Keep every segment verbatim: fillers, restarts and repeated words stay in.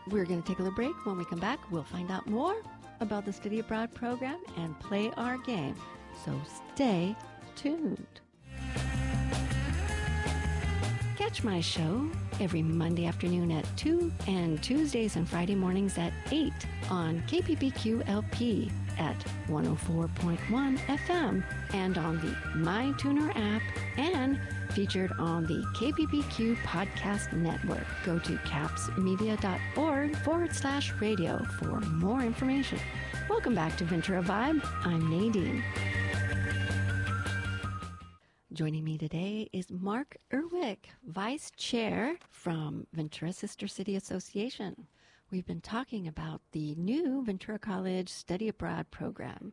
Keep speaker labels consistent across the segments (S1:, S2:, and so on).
S1: We're going to take a little break. When we come back, we'll find out more about the Study Abroad program and play our game. So stay tuned. Catch my show every Monday afternoon at two and Tuesdays and Friday mornings at eight on K P P Q L P at one oh four point one F M and on the MyTuner app and featured on the K P P Q Podcast Network. Go to capsmedia.org forward slash radio for more information. Welcome back to Ventura Vibe. I'm Nadine. Joining me today is Mark Erwick, Vice Chair from Ventura Sister City Association. We've been talking about the new Ventura College Study Abroad program.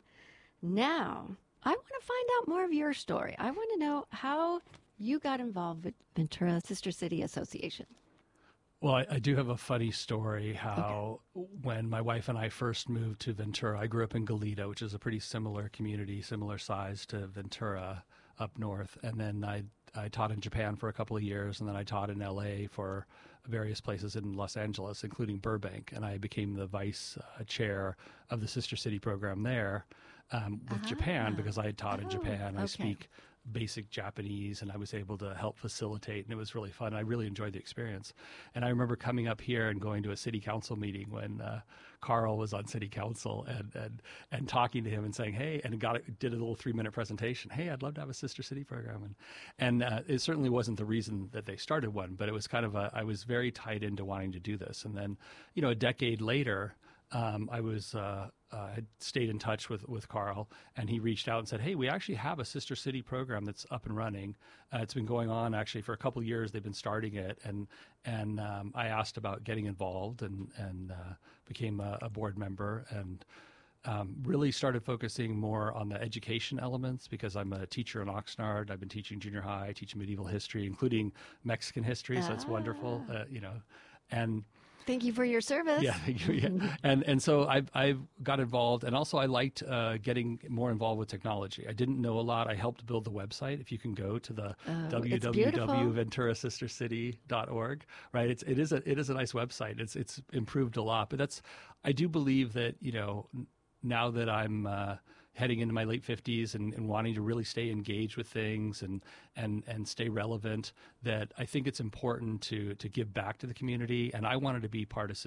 S1: Now, I want to find out more of your story. I want to know how you got involved with Ventura Sister City Association.
S2: Well, I, I do have a funny story how okay. when my wife and I first moved to Ventura, I grew up in Goleta, which is a pretty similar community, similar size to Ventura up north. And then I I taught in Japan for a couple of years, and then I taught in L A for various places in Los Angeles, including Burbank. And I became the vice uh, chair of the Sister City program there um, with ah. Japan because I had taught oh, in Japan. I
S1: okay.
S2: speak basic Japanese, and I was able to help facilitate, and it was really fun. I really enjoyed the experience. And I remember coming up here and going to a city council meeting when uh, Carl was on city council and, and and talking to him and saying, hey, and got it, did a little three-minute presentation. Hey, I'd love to have a Sister City program. And, and uh, it certainly wasn't the reason that they started one, but it was kind of a, I was very tied into wanting to do this. And then, you know, a decade later, Um, I was uh, uh, had stayed in touch with, with Carl, and he reached out and said, hey, we actually have a Sister City program that's up and running. Uh, it's been going on actually for a couple of years. They've been starting it, and and um, I asked about getting involved and, and uh, became a, a board member and um, really started focusing more on the education elements because I'm a teacher in Oxnard. I've been teaching junior high, teaching medieval history, including Mexican history, so
S1: ah.
S2: that's wonderful, uh, you know, and
S1: Thank you for your service.
S2: Yeah, thank you. Yeah. and and so I've I've got involved, and also I liked uh, getting more involved with technology. I didn't know a lot. I helped build the website. If you can go to the
S1: oh,
S2: w w w dot ventura sister city dot org, right? It's it is a it is a nice website. It's it's improved a lot, but that's I do believe that you know now that I'm. Uh, heading into my late fifties and, and wanting to really stay engaged with things and, and, and stay relevant, that I think it's important to to give back to the community. And I wanted to be part of